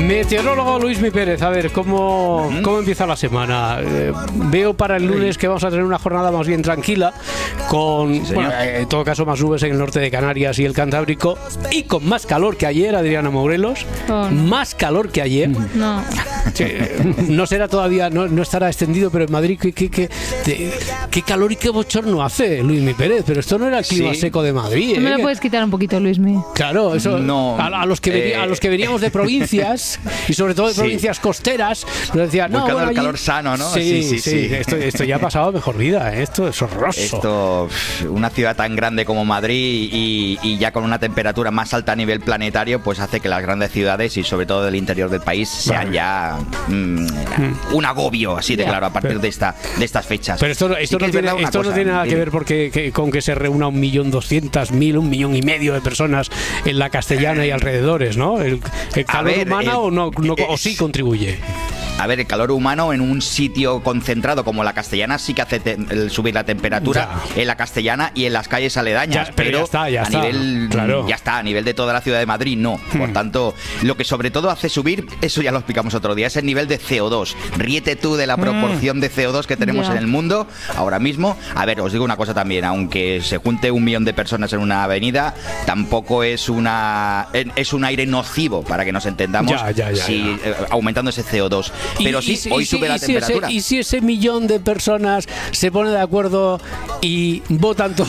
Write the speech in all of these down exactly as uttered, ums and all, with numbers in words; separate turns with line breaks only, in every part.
Meteorólogo Luismi Pérez, a ver, ¿cómo, ¿Mm? ¿cómo empieza la semana? Eh, veo para el lunes que vamos a tener una jornada más bien tranquila, con, sí, bueno, en todo caso, más nubes en el norte de Canarias y el Cantábrico, y con más calor que ayer, Adriana Morelos. Oh, no. Más calor que ayer.
No.
Sí, no será todavía, no, no estará extendido, pero en Madrid, ¿qué, qué, qué, qué, qué calor y qué bochorno hace, Luismi Pérez? Pero esto no era el clima sí. seco de Madrid. ¿eh?
¿No me lo puedes quitar un poquito, Luismi?
Claro, eso.
No,
a, a, los que veni, eh, a los que veníamos de provincias, y sobre todo de sí. provincias costeras, nos decían, no,
bueno,
bueno,
el
allí...
calor sano, ¿no?
Sí, sí, sí. sí. Esto, esto ya ha pasado mejor vida, ¿eh? Esto es horroroso.
Esto, una ciudad tan grande como Madrid y, y ya con una temperatura más alta a nivel planetario, pues hace que las grandes ciudades y sobre todo del interior del país sean vale. ya mmm, un agobio, así de yeah. claro, a partir pero, de esta de estas fechas.
Pero esto, esto, sí no, tiene, esto cosa, no tiene nada que ver porque que, con que se reúna un millón doscientas mil, un millón y medio de personas en la Castellana y alrededores, ¿no? ¿El, el calor ver, humano el, o no, no es, o sí contribuye?
A ver, el calor humano en un sitio concentrado como la Castellana sí que hace te, el subir la temperatura ya. en la Castellana y en las calles aledañas,
ya, pero, pero ya está, ya
a
está,
nivel
claro.
ya está, a nivel de toda la ciudad de Madrid no. Hmm. Por tanto, lo que sobre todo hace subir, eso ya lo explicamos otro día, es el nivel de C O dos. Ríete tú de la proporción hmm. de C O dos que tenemos yeah. en el mundo ahora mismo. A ver, os digo una cosa también, aunque se junte un millón de personas en una avenida, tampoco es una es un aire nocivo, para que nos entendamos,
ya, ya, ya,
si,
ya.
Eh, aumentando ese C O dos. Pero
y,
sí,
y,
hoy
y,
sube
y,
la
y
temperatura.
Si ese, y si ese millón de personas se pone de acuerdo y votan todo.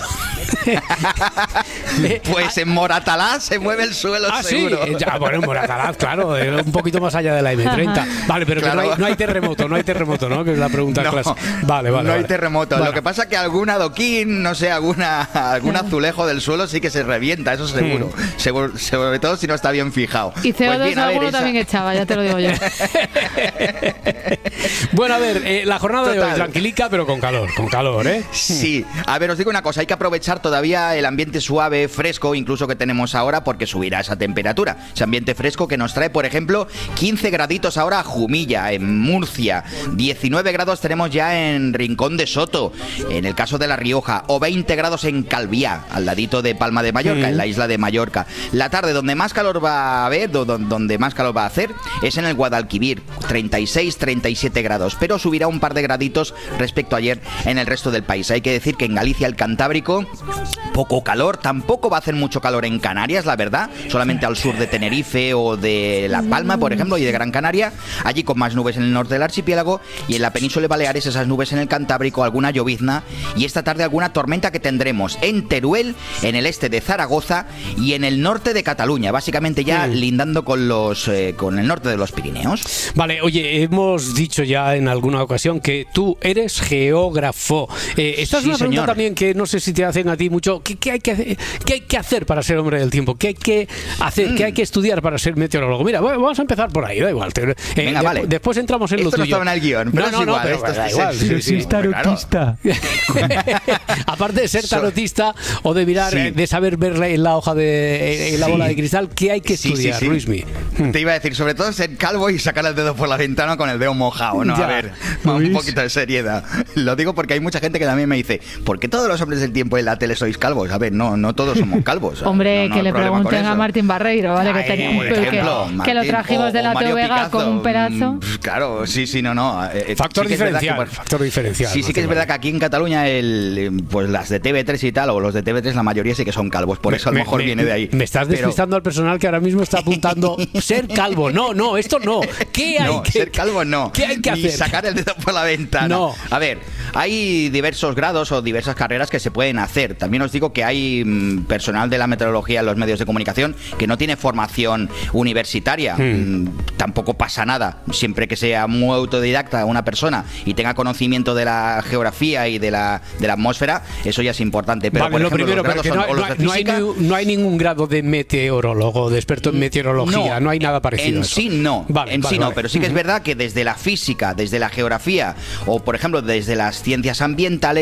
Pues en Moratalaz se mueve el suelo
ah,
seguro.
Sí, ya, bueno, en Moratalaz, claro, un poquito más allá de la eme treinta. Vale, pero claro. que no, hay, no hay terremoto, no hay terremoto, ¿no? Que es la pregunta
no,
clase. Vale, vale.
No
vale.
hay terremoto. Bueno. Lo que pasa es que algún adoquín, no sé, alguna, algún azulejo del suelo sí que se revienta, eso seguro. Hmm. Seguro. Sobre todo si no está bien fijado.
Y C O dos
pues bien,
alguno
esa...
también echaba, ya te lo digo yo.
Bueno, a ver, eh, la jornada Total. de hoy tranquilica, pero con calor, con calor, ¿eh?
Sí. A ver, os digo una cosa, hay que aprovechar todavía el ambiente suave, fresco, incluso que tenemos ahora, porque subirá esa temperatura. Ese ambiente fresco que nos trae, por ejemplo, quince graditos ahora a Jumilla, en Murcia. diecinueve grados tenemos ya en Rincón de Soto, en el caso de La Rioja, o veinte grados en Calviá, al ladito de Palma de Mallorca, mm. en la isla de Mallorca. La tarde, donde más calor va a haber, donde más calor va a hacer, es en el Guadalquivir, treinta y seis, treinta y siete grados, pero subirá un par de graditos respecto a ayer en el resto del país. Hay que decir que en Galicia, el Cantábrico, poco calor, tampoco va a hacer mucho calor en Canarias, la verdad, solamente al sur de Tenerife o de La Palma, por ejemplo, y de Gran Canaria, allí con más nubes en el norte del archipiélago, y en la península de Baleares esas nubes en el Cantábrico, alguna llovizna, y esta tarde alguna tormenta que tendremos en Teruel, en el este de Zaragoza y en el norte de Cataluña, básicamente ya sí. lindando con los eh, con el norte de los Pirineos.
Vale, oye, hemos dicho ya en alguna ocasión que tú eres geógrafo. Eh, esta es
sí,
una pregunta
señor.
también que no sé si te hacen a ti mucho. ¿Qué, qué, hay, que hacer, ¿Qué hay que hacer para ser hombre del tiempo? ¿Qué hay que hacer? Mm. ¿Qué hay que estudiar para ser meteorólogo? Mira, vamos a empezar por ahí, da igual. Eh,
Venga,
de,
vale.
Después entramos en
esto
lo tuyo.
Esto no estaba en el guión, pero
no,
es
no,
igual.
No, pero
esto
da
es
igual.
sí,
Sí,
sí,
sí,
tarotista.
Aparte de ser tarotista o de mirar, sí. de saber ver en la hoja de en la sí. bola de cristal, ¿qué hay que estudiar, sí, sí, sí. Luismi?
Te iba a decir, sobre todo ser calvo y sacar el dedo por la ventana con el dedo mojado, ¿no? Ya. A ver, un poquito de seriedad. Lo digo porque hay mucha gente que también me dice, ¿por qué todos los hombres del tiempo en la tele sois calvos? A ver, no, no todos somos calvos.
Hombre,
no, no
que le pregunten a Martín Barreiro, ¿vale? Ay, que, tenía,
por ejemplo,
que,
Martín,
que lo trajimos
o,
de la
Mario
T V G con un pedazo.
Claro, sí, sí, no, no. Eh,
factor
sí
diferencial.
Que,
factor diferencial.
Sí, sí que es verdad que aquí en Cataluña, el, pues las de T V tres y tal, o los de T V tres, la mayoría sí que son calvos. Por me, eso a lo mejor
me,
viene de ahí.
Me estás
pero...
despistando al personal que ahora mismo está apuntando ser calvo. No, no, esto no. ¿Qué hay
no,
que
ser calvo no.
¿Qué hay que
Ni
hacer?
sacar el dedo por la ventana.
No.
A ver, hay diversos grados o diversas carreras que se pueden hacer. También os digo que hay mmm, personal de la meteorología en los medios de comunicación que no tiene formación universitaria. Hmm. Tampoco pasa nada. Siempre que sea muy autodidacta una persona y tenga conocimiento de la geografía y de la, de la atmósfera, eso ya es importante. Pero,
vale,
por
lo
ejemplo,
primero,
los grados
pero que
son,
no,
o los de
no,
física,
hay, no hay ningún grado de meteorólogo, de experto en meteorología. No, no hay nada parecido
en
a eso.
Sí no.
Vale,
en
vale,
sí
vale.
no, pero sí que uh-huh. es verdad que desde la física, desde la geografía o, por ejemplo, desde las ciencias ambientales,